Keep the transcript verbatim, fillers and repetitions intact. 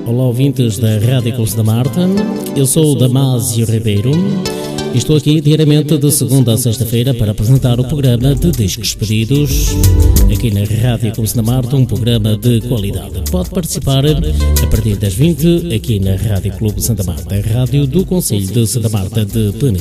Olá, ouvintes da Rádio Clube da Marta. Eu sou o Damásio Ribeiro e estou aqui diariamente de segunda a sexta-feira para apresentar o programa de Discos Pedidos aqui na Rádio Clube da Marta, um programa de qualidade. Pode participar a partir das vinte aqui na Rádio Clube Santa Marta, a rádio do Concelho de Santa Marta de Penedo.